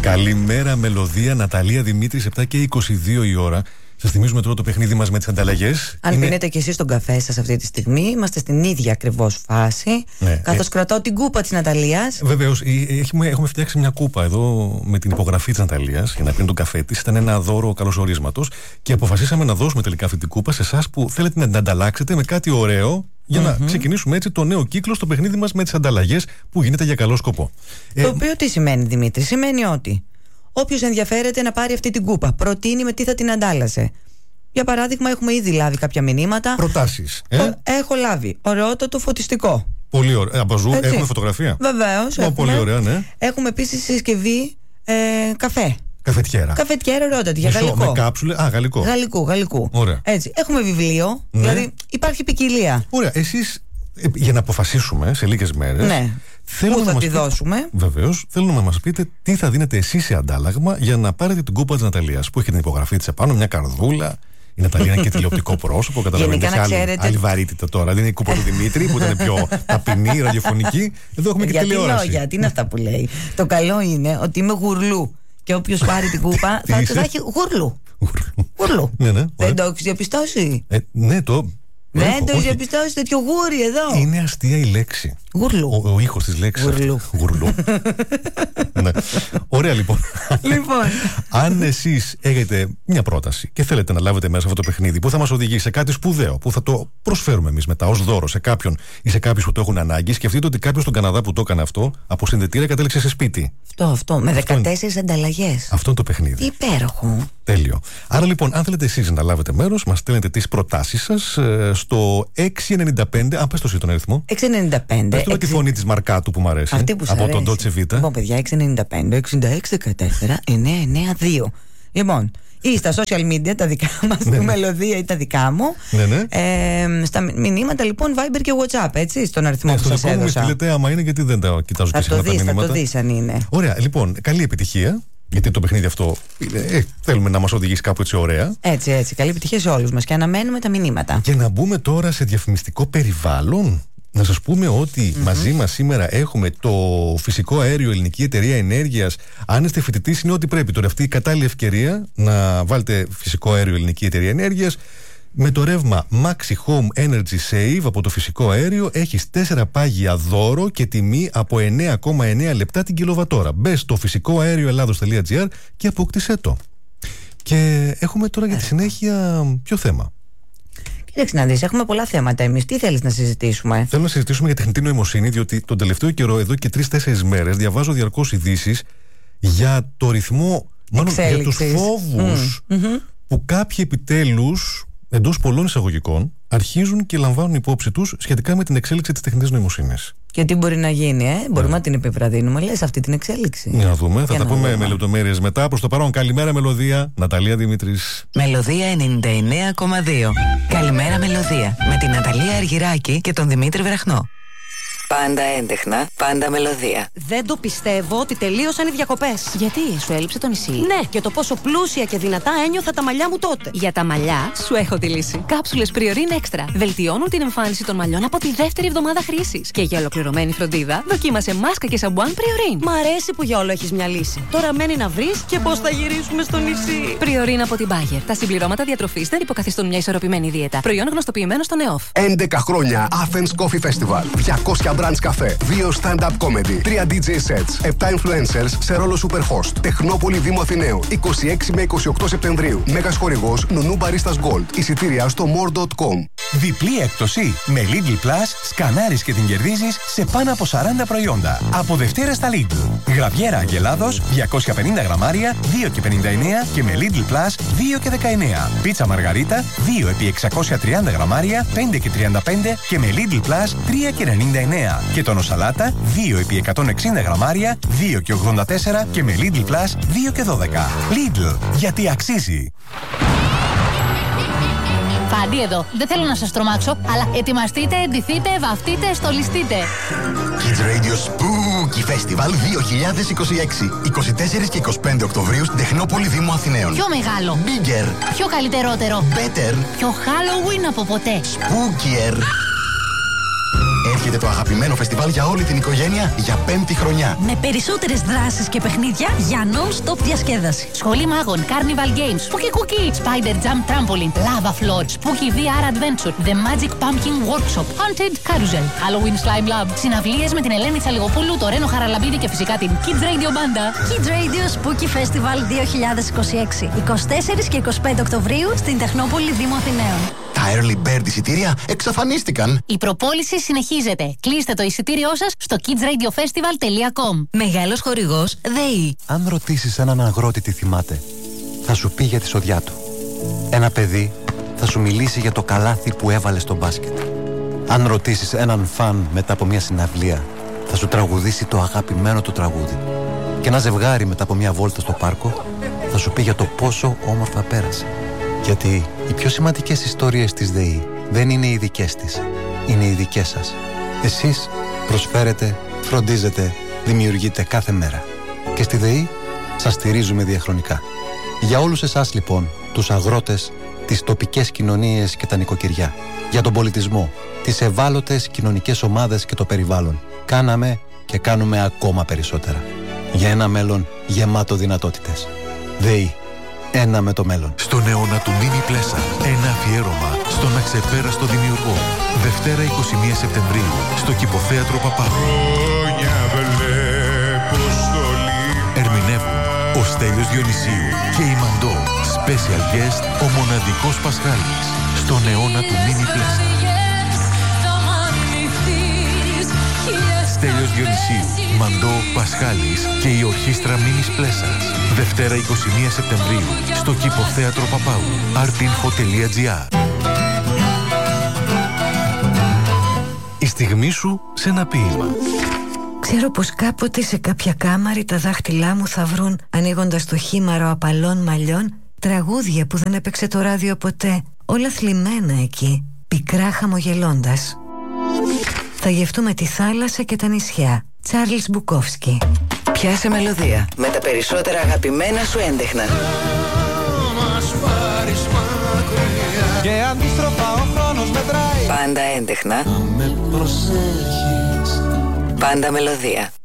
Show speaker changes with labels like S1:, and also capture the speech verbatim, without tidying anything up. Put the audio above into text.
S1: Καλημέρα, Μελωδία, Ναταλία, Δημήτρης, επτά και είκοσι δύο η ώρα. Σας θυμίζουμε τώρα το παιχνίδι μας με τις ανταλλαγές.
S2: Αν
S1: Είναι...
S2: πίνετε κι εσείς τον καφέ σας αυτή τη στιγμή, είμαστε στην ίδια ακριβώς φάση. Ναι, καθώς ε... κρατάω την κούπα της Ναταλίας.
S1: Βεβαίως, έχουμε, έχουμε φτιάξει μια κούπα εδώ με την υπογραφή της Ναταλίας για να πίνει τον καφέ της. Ήταν ένα δώρο καλωσορίσματος και αποφασίσαμε να δώσουμε τελικά αυτή την κούπα σε εσάς που θέλετε να την ανταλλάξετε με κάτι ωραίο. Για mm-hmm. να ξεκινήσουμε έτσι το νέο κύκλο στο παιχνίδι μας με τις ανταλλαγές που γίνεται για καλό σκοπό.
S2: Το ε... οποίο τι σημαίνει, Δημήτρη? Σημαίνει ότι όποιος ενδιαφέρεται να πάρει αυτή την κούπα προτείνει με τι θα την αντάλλασε. Για παράδειγμα, έχουμε ήδη λάβει κάποια μηνύματα.
S1: Προτάσεις. Ε?
S2: Έχω λάβει ωραιότατο φωτιστικό.
S1: Πολύ ωραία. Αμπαζού, έχουμε φωτογραφία.
S2: Βεβαίως.
S1: Oh, πολύ ωραία, ναι.
S2: Έχουμε επίσης συσκευή ε, καφέ.
S1: Καφετιέρα.
S2: Καφετιέρα ωραιότατη για γαλλικό.
S1: Με κάψουλε. Α, γαλλικό.
S2: Γαλλικού, γαλλικού.
S1: Ωραία.
S2: Έτσι. Έχουμε βιβλίο. Ναι. Δηλαδή υπάρχει ποικιλία.
S1: Ωραία. Εσείς, για να αποφασίσουμε σε λίγες μέρες.
S2: Ναι. Πού θα τη δώσουμε.
S1: Βεβαίως. Θέλουμε να μας πείτε τι θα δίνετε εσείς σε αντάλλαγμα για να πάρετε την κούπα της Ναταλίας που έχει την υπογραφή της επάνω, μια καρδούλα. Η Ναταλία είναι και τηλεοπτικό πρόσωπο. Καταλαβαίνετε. Έχει άλλη, ξέρετε... άλλη βαρύτητα τώρα. Δεν είναι η κούπα του Δημήτρη που ήταν πιο ταπεινή, ραδιοφωνική. Εδώ έχουμε και
S2: γιατί
S1: τηλεόραση.
S2: Γιατί είναι αυτά που λέει. Το καλό είναι ότι είμαι γουρλού. Και όποιος πάρει την κούπα θα, θα έχει γουρλού. Γουρλού.
S1: Ναι, ναι,
S2: δεν το έχεις διαπιστώσει?
S1: Ε, ναι, το.
S2: Δεν έχω, το έχεις διαπιστώσει τέτοιο γούρι εδώ?
S1: Είναι αστεία η λέξη.
S2: Γουρλού.
S1: Ο, ο ήχος της λέξης.
S2: Γουρλού.
S1: Γουρλού. Ναι. Ωραία λοιπόν.
S2: Λοιπόν.
S1: Αν εσείς έχετε μια πρόταση και θέλετε να λάβετε μέσα αυτό το παιχνίδι που θα μας οδηγήσει σε κάτι σπουδαίο, που θα το προσφέρουμε εμείς μετά ως δώρο σε κάποιον ή σε κάποιους που το έχουν ανάγκη, σκεφτείτε ότι κάποιος στον Καναδά που το έκανε αυτό από συνδετήρα κατέληξε σε σπίτι.
S2: Αυτό, αυτό. Με δεκατέσσερις ανταλλαγές.
S1: Αυτό είναι το παιχνίδι.
S2: Υπέροχο.
S1: Τέλειο. Άρα λοιπόν, αν θέλετε εσείς να λάβετε μέρος, μας στέλνετε τις προτάσεις σας ε, στο έξι εννιά πέντε. Αν πες το εσύ τον αριθμό.
S2: έξι εννιά πέντε.
S1: Πες το με τη φωνή της Μαρκάτου που μου αρέσει.
S2: Αυτή που
S1: από
S2: αρέσει.
S1: τον Dolce Vita.
S2: Λοιπόν, παιδιά, έξι εννιά πέντε εξήντα έξι δεκατέσσερα εννιακόσια ενενήντα δύο. Λοιπόν, ή στα social media τα δικά μας,
S1: ναι,
S2: του
S1: ναι.
S2: Μελωδία ή τα δικά μου.
S1: Ναι, ναι.
S2: Ε, στα μηνύματα λοιπόν Viber και WhatsApp, έτσι, στον αριθμό ναι, που σας έδωσα.
S1: Μου στείλετε άμα είναι, γιατί δεν τα κοιτάζω και συχνά τα μηνύματα.
S2: Θα το δεις αν είναι.
S1: Ωραία, λοιπόν, καλή επιτυχία. Γιατί το παιχνίδι αυτό ε, θέλουμε να μας οδηγήσει κάπου έτσι ωραία.
S2: Έτσι, έτσι. Καλή επιτυχία σε όλους μας και αναμένουμε τα μηνύματα.
S1: Και να μπούμε τώρα σε διαφημιστικό περιβάλλον. Να σας πούμε ότι mm-hmm. μαζί μας σήμερα έχουμε το φυσικό αέριο Ελληνική Εταιρεία Ενέργειας. Αν είστε φοιτητής, είναι ό,τι πρέπει. Τώρα αυτή η κατάλληλη ευκαιρία να βάλετε φυσικό αέριο Ελληνική Εταιρεία Ενέργειας. Με το ρεύμα Maxi Home Energy Save από το φυσικό αέριο έχεις τέσσερα πάγια δώρο και τιμή από εννέα κόμμα εννέα λεπτά την κιλοβατόρα. Μπες στο φυσικό αέριο ελλάδος τελεία τζι άρ και αποκτήσέ το. Και έχουμε τώρα για τη συνέχεια ποιο θέμα?
S2: Κοίταξε να δεις, έχουμε πολλά θέματα εμείς. Τι θέλεις να συζητήσουμε?
S1: Θέλω να συζητήσουμε για τεχνητή νοημοσύνη, διότι τον τελευταίο καιρό, εδώ και τρεις-τέσσερις μέρες, διαβάζω διαρκώς ειδήσεις για το ρυθμό, μάλλον για τους φόβους mm. mm-hmm. που κάποιοι επιτέλους, εντός πολλών εισαγωγικών, αρχίζουν και λαμβάνουν υπόψη τους σχετικά με την εξέλιξη της τεχνητής νοημοσύνης.
S2: Και τι μπορεί να γίνει, ε? Μπορούμε yeah. να την επιβραδύνουμε, λες, αυτή την εξέλιξη.
S1: Για να δούμε, θα
S2: Για
S1: τα
S2: να
S1: πούμε
S2: δούμε.
S1: με λεπτομέρειες μετά. Προς το παρόν, καλημέρα Μελωδία, Ναταλία Δημήτρης.
S3: Μελωδία ενενήντα εννέα κόμμα δύο. Καλημέρα Μελωδία, με την Ναταλία Αργυράκη και τον Δημήτρη Βραχνό. Πάντα έντεχνα, πάντα Μελωδία.
S4: Δεν το πιστεύω ότι τελείωσαν οι διακοπές.
S5: Γιατί, σου έλειψε το νησί?
S4: Ναι, και το πόσο πλούσια και δυνατά ένιωθα τα μαλλιά μου τότε.
S5: Για τα μαλλιά, σου έχω τη λύση. Κάψουλες Priorin Extra βελτιώνουν την εμφάνιση των μαλλιών από τη δεύτερη εβδομάδα χρήσης. Και για ολοκληρωμένη φροντίδα, δοκίμασε μάσκα και σαμπουάν Priorin.
S4: Μ' αρέσει που για όλο έχεις μια λύση. Τώρα μένει να βρεις και πώς θα γυρίσουμε στο νησί.
S5: Priorin από την Bayer. Τα συμπληρώματα διατροφής δεν υποκαθιστούν μια ισορροπημένη δίαιτα. Προϊόν γνωστοποιημένο στο ΝΕΟΦ.
S6: έντεκα χρόνια Athens Coffee Festival. διακόσια brands καφέ. δύο stand-up comedy. τρία ντι τζέι sets. επτά influencers σε ρόλο superhost. Τεχνόπολη Δήμου Αθηναίου. είκοσι έξι με είκοσι οκτώ Σεπτεμβρίου. Μέγας χορηγός Νουνού Baristas Gold. Εισιτήρια στο more τελεία com.
S7: Διπλή έκπτωση. Με Lidl Plus σκανάρεις και την κερδίζεις σε πάνω από σαράντα προϊόντα. Από Δευτέρα στα Lidl. Γραβιέρα Αγελάδος διακόσια πενήντα γραμμάρια δύο και πενήντα εννέα και με Lidl Plus δύο και δεκαεννέα. Πίτσα Μαργαρίτα δύο επί εξακόσια τριάντα γραμμάρια πέντε και τριάντα πέντε και με Lidl Plus τρία και ενενήντα εννέα. Και τόνο σαλάτα δύο επί εκατόν εξήντα γραμμάρια δύο και ογδόντα τέσσερα και με Lidl Plus δύο και δώδεκα. Lidl, γιατί αξίζει.
S8: Φάντι εδώ. Δεν θέλω να σας τρομάξω, αλλά ετοιμαστείτε, εντυθείτε, βαφτείτε, στολιστείτε.
S9: Kids Radio Spooky Festival δύο χιλιάδες είκοσι έξι. είκοσι τέσσερις και είκοσι πέντε Οκτωβρίου στην Τεχνόπολη Δήμου Αθηναίων.
S8: Πιο μεγάλο.
S9: Bigger.
S8: Πιο καλυτερότερο.
S9: Better.
S8: Πιο Halloween από ποτέ.
S9: Spookier. Υποδέχεται το αγαπημένο φεστιβάλ για όλη την οικογένεια για πέμπτη χρονιά.
S10: Με περισσότερες δράσεις και παιχνίδια για non-stop διασκέδαση.
S8: Σχολή μάγων, Carnival Games, Spooky Cookie, Spider Jump Trampoline, Lava Floor, Spooky βι αρ Adventure, The Magic Pumpkin Workshop, Haunted Carousel, Halloween Slime Lab, συναυλίες με την Ελένη Τσαλιγοπούλου, το Ρένο Χαραλαμπίδη και φυσικά την Kids Radio Banda.
S10: Kids Radio Spooky Festival δύο χιλιάδες είκοσι έξι, εικοστή τέταρτη και εικοστή πέμπτη Οκτωβρίου στην Τεχνόπολη Δήμου Αθηναίων.
S9: Τα early bird εισιτήρια εξαφανίστηκαν.
S8: Η προπόληση συνεχίζεται. Κλείστε το εισιτήριό σας στο kids radio festival τελεία com.
S3: Μεγάλος χορηγός ΔΕΗ.
S11: Αν ρωτήσεις έναν αγρότη τι θυμάται, θα σου πει για τη σοδιά του. Ένα παιδί θα σου μιλήσει για το καλάθι που έβαλε στο μπάσκετ. Αν ρωτήσεις έναν φαν μετά από μια συναυλία, θα σου τραγουδήσει το αγαπημένο του τραγούδι. Και ένα ζευγάρι μετά από μια βόλτα στο πάρκο θα σου πει για το πόσο όμορφα πέρασε. Γιατί οι πιο σημαντικές ιστορίες της ΔΕΗ δεν είναι οι δικές της, είναι οι δικές σας. Εσείς προσφέρετε, φροντίζετε, δημιουργείτε κάθε μέρα. Και στη ΔΕΗ σας στηρίζουμε διαχρονικά. Για όλους εσάς λοιπόν, τους αγρότες, τις τοπικές κοινωνίες και τα νοικοκυριά, για τον πολιτισμό, τις ευάλωτες κοινωνικές ομάδες και το περιβάλλον, κάναμε και κάνουμε ακόμα περισσότερα. Για ένα μέλλον γεμάτο δυνατότητες. ΔΕΗ. Ένα με το μέλλον.
S12: Στον αιώνα του Μίνι Πλέσα, ένα αφιέρωμα στον αξεπέραστο δημιουργό. Δευτέρα εικοστή πρώτη Σεπτεμβρίου, στο Κηποθέατρο Παπάγου. Ερμηνεύουν ο Στέλιος Διονυσίου και η Μαντώ. Special guest, ο μοναδικός Πασχάλης. Στον αιώνα του Μίνι Πλέσα. Στέλιος Διονυσίου, Μαντώ, Πασχάλης και η ορχήστρα Μίνις Πλέσας. Δευτέρα εικοστή πρώτη Σεπτεμβρίου στο Κηποθέατρο Παπάγου. artinfo τελεία gr.
S1: Η στιγμή σου σε ένα ποίημα.
S13: Ξέρω πως κάποτε σε κάποια κάμαρη τα δάχτυλά μου θα βρουν, ανοίγοντας το χήμαρο απαλών μαλλιών, τραγούδια που δεν έπαιξε το ράδιο ποτέ, όλα θλιμμένα εκεί, πικρά χαμογελώντας. Θα γευτούμε τη θάλασσα και τα νησιά. Τσάρλς Μπουκόφσκι.
S3: Πιάσε μελωδία με τα περισσότερα αγαπημένα σου έντεχνα.
S14: Και αντίστροφα ο χρόνος μετράει.
S3: Πάντα έντεχνα. Πάντα μελωδία.